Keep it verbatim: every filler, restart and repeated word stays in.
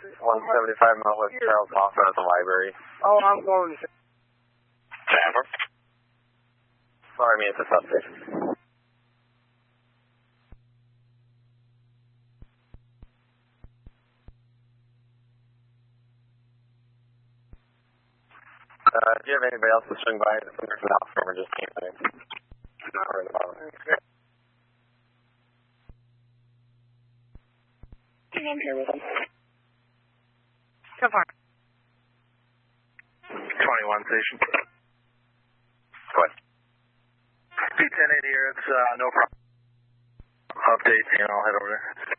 one seventy-five Northwest Charles Hoffman at the library. Oh, I'm going to... Jammer. Sorry, me at the substation. Uh, do you have anybody else to swing by? There's an officer over just came in. Not worried about it. I'm here with him. So far. twenty-one station. Go ahead. P ten eighty here, it's uh, no problem. Update, and I'll head over there.